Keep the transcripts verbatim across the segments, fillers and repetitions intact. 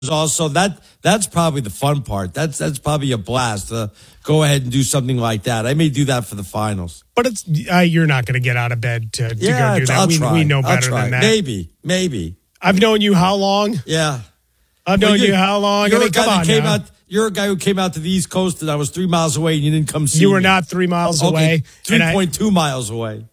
also that that's probably the fun part. That's that's probably a blast to go ahead and do something like that. I may do that for the finals. But it's uh, you're not going to get out of bed to, to yeah, go do that. I'll We, try. we know I'll better try. than that. Maybe, maybe. I've known you how long? Yeah. I've known well, you how long? You're I mean, a guy come that on came now. out. You're a guy who came out to the East Coast, and I was three miles away, and you didn't come see You were me. not three miles okay, away. three point two miles away.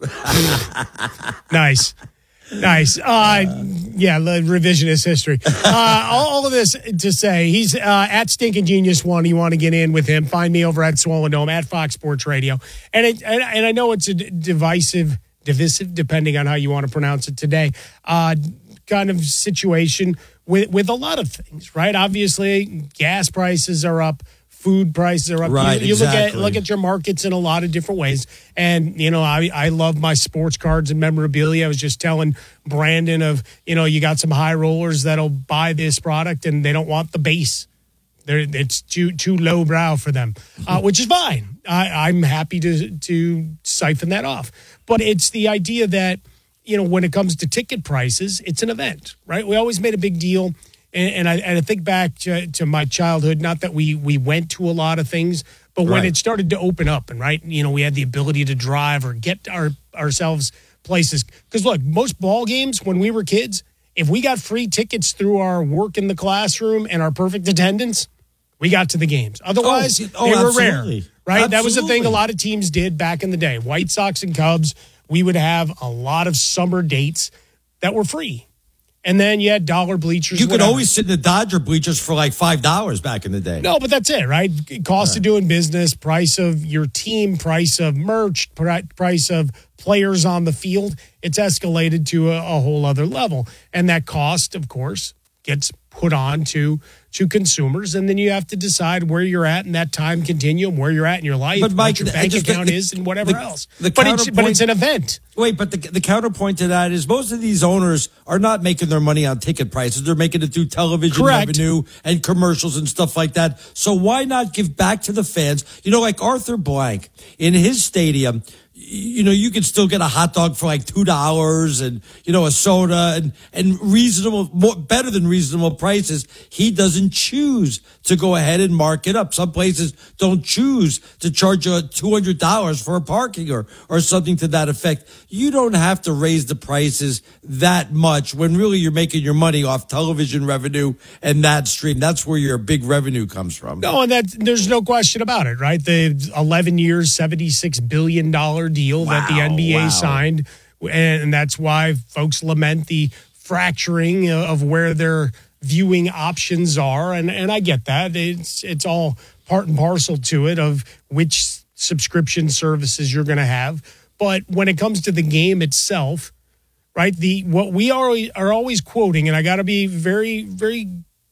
Nice. Nice. Uh, yeah, the revisionist history. Uh, all of this to say, he's uh, at Stinking Genius One. You want to get in with him, find me over at Swollen Dome, at Fox Sports Radio. And it, and, and I know it's a d- divisive, divisive, depending on how you want to pronounce it today, uh, kind of situation with, with a lot of things, right? Obviously, gas prices are up. Food prices are up. Right, you you exactly. look at look at your markets in a lot of different ways. And, you know, I, I love my sports cards and memorabilia. I was just telling Brandon of, you know, you got some high rollers that'll buy this product and they don't want the base. They're, it's too too low brow for them, uh, which is fine. I, I'm happy to to siphon that off. But it's the idea that, you know, when it comes to ticket prices, it's an event, right? We always made a big deal. And, and, I, and I think back to, to my childhood, not that we we went to a lot of things, but when right. it started to open up and, right, you know, we had the ability to drive or get our ourselves places. Because, look, most ball games when we were kids, if we got free tickets through our work in the classroom and our perfect attendance, we got to the games. Otherwise, oh, oh, they were absolutely. rare, right? Absolutely. That was the thing a lot of teams did back in the day. White Sox and Cubs, we would have a lot of summer dates that were free. And then you had dollar bleachers. You could whatever. always sit in the Dodger bleachers for like five dollars back in the day. No, but that's it, right? Cost right. of doing business, price of your team, price of merch, price of players on the field. It's escalated to a, a whole other level. And that cost, of course, gets put on to, to consumers. And then you have to decide where you're at in that time continuum, where you're at in your life, but Mike, what your bank just, account the, is, and whatever the, else. The but, it's, but it's an event. Wait, but the, the counterpoint to that is most of these owners are not making their money on ticket prices. They're making it through television Correct. revenue and commercials and stuff like that. So why not give back to the fans? You know, like Arthur Blank in his stadium, you know, you could still get a hot dog for like two dollars and, you know, a soda and, and reasonable, more, better than reasonable prices. He doesn't choose to go ahead and mark it up. Some places don't choose to charge you two hundred dollars for a parking or, or something to that effect. You don't have to raise the prices that much when really you're making your money off television revenue and that stream. That's where your big revenue comes from. No, and that there's no question about it, right? The eleven years, seventy-six billion dollars deal wow, that the N B A wow. signed, and that's why folks lament the fracturing of where their viewing options are, and and I get that. It's it's all part and parcel to it of which subscription services you're going to have. But when it comes to the game itself, right, the what we are, are always quoting, and I got to be very, very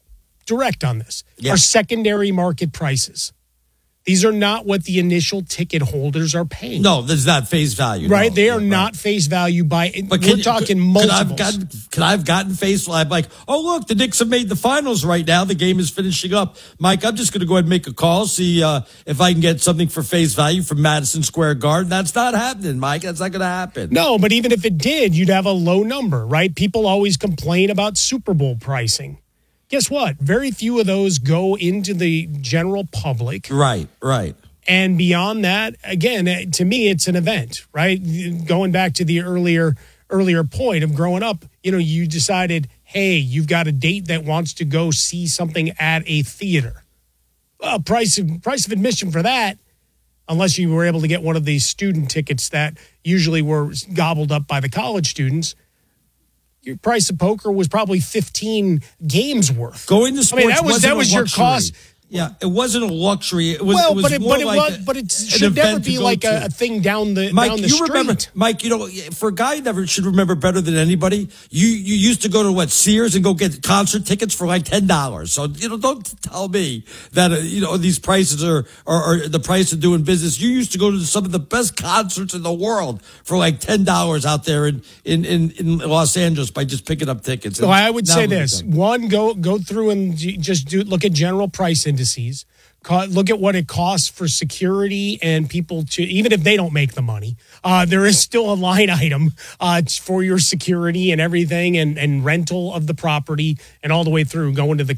direct on this, yeah. are secondary market prices. These are not what the initial ticket holders are paying. No, there's not face value. Right? No. they are yeah, not right. face value by, but we're you, talking could, multiples. Could I've, gotten, could I have gotten face value? I'm like, oh, look, the Knicks have made the finals right now. The game is finishing up. Mike, I'm just going to go ahead and make a call, see uh, if I can get something for face value from Madison Square Garden. That's not happening, Mike. That's not going to happen. No, but even if it did, you'd have a low number, right? People always complain about Super Bowl pricing. Guess what? Very few of those go into the general public. Right, right. And beyond that, again, to me, it's an event, right? Going back to the earlier earlier point of growing up, you know, you decided, hey, you've got a date that wants to go see something at a theater. Well, price of, price of admission for that, unless you were able to get one of these student tickets that usually were gobbled up by the college students, your price of poker was probably fifteen games worth. Going to sports I mean, that was, that was your cost. Yeah, it wasn't a luxury. It was, well, it was but it, more but it like was, a, but it should never be like a, a thing down the Mike, down the you street. Remember, Mike, you know, for a guy who never should remember better than anybody, you you used to go to what Sears and go get concert tickets for like ten dollars. So you know, don't tell me that uh, you know these prices are, are are the price of doing business. You used to go to some of the best concerts in the world for like ten dollars out there in, in in in Los Angeles by just picking up tickets. So I would say this: one, go go through and just do look at general price indices. Co- Look at what it costs for security and people to, even if they don't make the money, uh, there is still a line item uh, for your security and everything and, and rental of the property and all the way through going to the